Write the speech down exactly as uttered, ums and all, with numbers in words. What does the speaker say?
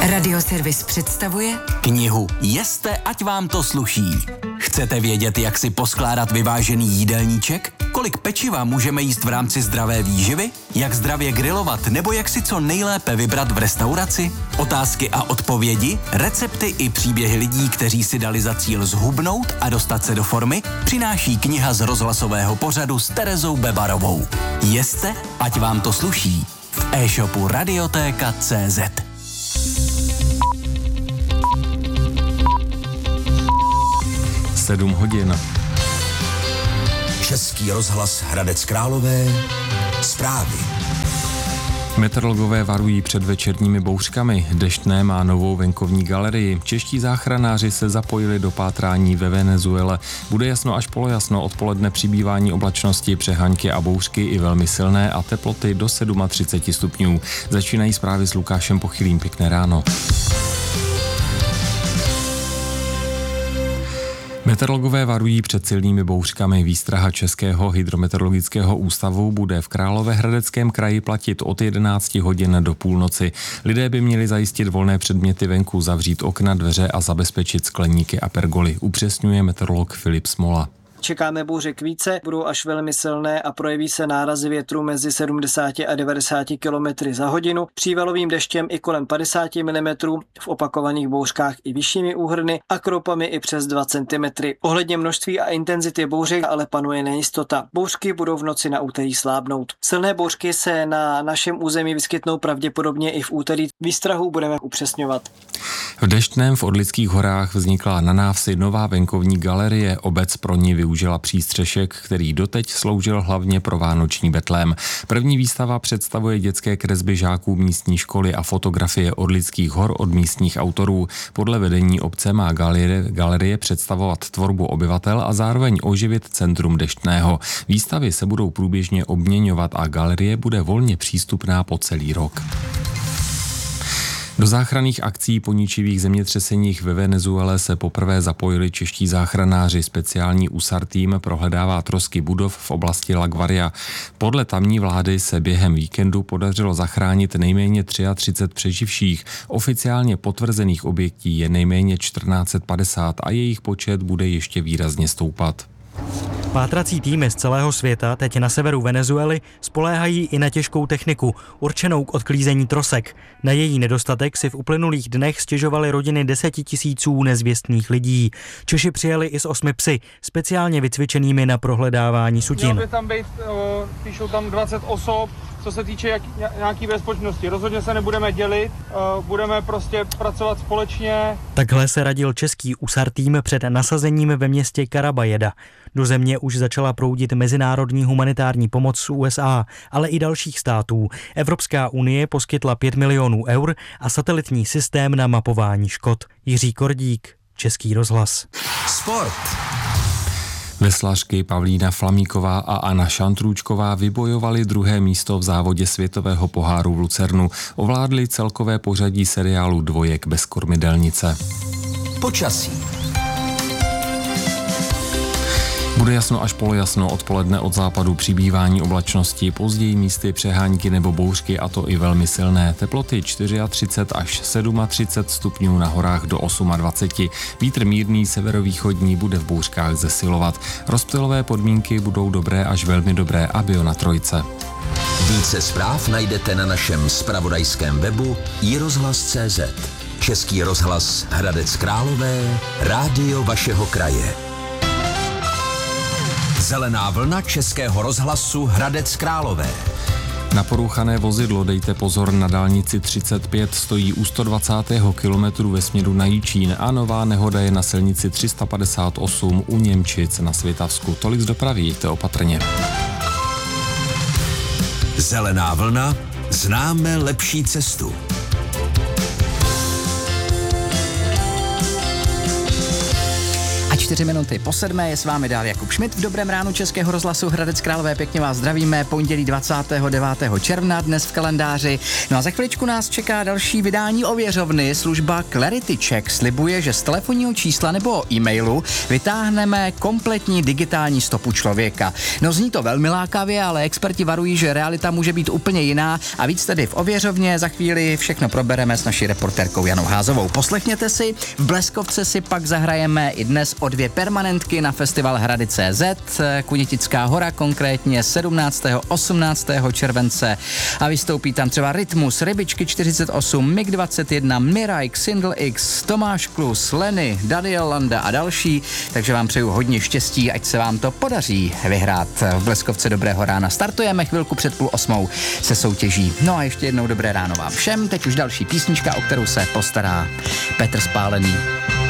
Radioservis představuje knihu Jeste, ať vám to sluší. Chcete vědět, jak si poskládat vyvážený jídelníček? Kolik pečiva můžeme jíst v rámci zdravé výživy? Jak zdravě grilovat nebo jak si co nejlépe vybrat v restauraci? Otázky a odpovědi, recepty i příběhy lidí, kteří si dali za cíl zhubnout a dostat se do formy, přináší kniha z rozhlasového pořadu s Terezou Bebarovou. Jeste, ať vám to sluší. V e-shopu Radiotéka tečka cé zet. sedm hodin. Český rozhlas Hradec Králové. Zprávy. Meteorologové varují před večerními bouřkami. Deštné má novou venkovní galerii. Čeští záchranáři se zapojili do pátrání ve Venezuele. Bude jasno až polojasno, odpoledne přibývání oblačnosti, přeháňky a bouřky i velmi silné a teploty do třicet sedm stupňů. Začínají zprávy s Lukášem Pochylým. Pěkné ráno. Meteorologové varují před silnými bouřkami. Výstraha Českého hydrometeorologického ústavu bude v Královéhradeckém kraji platit od jedenácti hodin do půlnoci. Lidé by měli zajistit volné předměty venku, zavřít okna, dveře a zabezpečit skleníky a pergoly, upřesňuje meteorolog Filip Smola. Čekáme bouřek více, budou až velmi silné a projeví se nárazy větru mezi sedmdesáti a devadesáti kilometry za hodinu, přívalovým deštěm i kolem padesáti milimetrů, v opakovaných bouřkách i vyššími úhrny a kroupami i přes dva centimetry. Ohledně množství a intenzity bouřek ale panuje nejistota. Bouřky budou v noci na úterý slábnout. Silné bouřky se na našem území vyskytnou pravděpodobně i v úterý. Výstrahu budeme upřesňovat. V Deštném v Orlických horách vznikla na návsi nová venkovní galerie. Obec pro ní využila přístřešek, který doteď sloužil hlavně pro vánoční betlém. První výstava představuje dětské kresby žáků místní školy a fotografie Orlických hor od místních autorů. Podle vedení obce má galerie, galerie představovat tvorbu obyvatel a zároveň oživit centrum Deštného. Výstavy se budou průběžně obměňovat a galerie bude volně přístupná po celý rok. Do záchranných akcí po ničivých zemětřeseních ve Venezuele se poprvé zapojili čeští záchranáři. Speciální ú es á er tým prohledává trosky budov v oblasti La Guaria. Podle tamní vlády se během víkendu podařilo zachránit nejméně třicet tři přeživších. Oficiálně potvrzených objektí je nejméně čtrnáct set padesát a jejich počet bude ještě výrazně stoupat. Pátrací týmy z celého světa teď na severu Venezuely spoléhají i na těžkou techniku, určenou k odklízení trosek. Na její nedostatek si v uplynulých dnech stěžovaly rodiny desetitisíců nezvěstných lidí. Češi přijeli i s osmi psy, speciálně vycvičenými na prohledávání sutin. Mělo by tam být, píšou tam dvacet osob, co se týče jak, nějaký bezpečnosti. Rozhodně se nebudeme dělit, budeme prostě pracovat společně. Takhle se radil český ú es á er tým před nasazením ve městě Caraballeda. Do země už začala proudit mezinárodní humanitární pomoc z ú es á, ale i dalších států. Evropská unie poskytla pět milionů eur a satelitní systém na mapování škod. Jiří Kordík, Český rozhlas. Sport. Veslařky Pavlína Flamíková a Anna Šantrůčková vybojovaly druhé místo v závodě světového poháru v Lucernu. Ovládly celkové pořadí seriálu Dvojek bez kormidelnice. Počasí. Bude jasno až polojasno, odpoledne od západu přibývání oblačnosti, později místy přehánky nebo bouřky a to i velmi silné. Teploty třicet čtyři až třicet sedm stupňů, na horách do dvacet osm. Vítr mírný severovýchodní bude v bouřkách zesilovat. Rozptylové podmínky budou dobré až velmi dobré a bio na trojce. Více zpráv najdete na našem zpravodajském webu i rozhlas tečka cé zet. Český rozhlas Hradec Králové, rádio vašeho kraje. Zelená vlna Českého rozhlasu Hradec Králové. Na porouchané vozidlo dejte pozor na dálnici třicet pět, stojí u sto dvacátého kilometru ve směru na Jičín a nová nehoda je na silnici tři sta padesát osm u Němčic na Svitavsku. Tolik z dopravy, jděte opatrně. Zelená vlna, známe lepší cestu. Ať čtyři minuty po sedmé je s vámi dál Jakub Šmit v Dobrém ránu Českého rozhlasu Hradec Králové. Pěkně vás zdravíme, pondělí dvacátého devátého června dnes v kalendáři. No a za chviličku nás čeká další vydání ověřovny. Služba Clarity Check slibuje, že z telefonního čísla nebo e-mailu vytáhneme kompletní digitální stopu člověka. No zní to velmi lákavě, ale experti varují, že realita může být úplně jiná a víc tedy v ověřovně. Za chvíli všechno probereme s naší reportérkou Janou Házovou. Poslechněte si, v Bleskovce si pak zahrajeme i dnes o dvě permanentky na festival Hrady tečka cé zet, Kunětická hora, konkrétně sedmnáctého osmnáctého července a vystoupí tam třeba Rytmus, Rybičky čtyřicet osm, mig dvacet jedna, Mirajk, Sindl X, Tomáš Klus, Lenny, Daniel Landa a další, takže vám přeju hodně štěstí, ať se vám to podaří vyhrát. V Bleskovce dobrého rána startujeme chvilku před půl osmou se soutěží. No a ještě jednou dobré ráno vám všem, teď už další písnička, o kterou se postará Petr Spálený.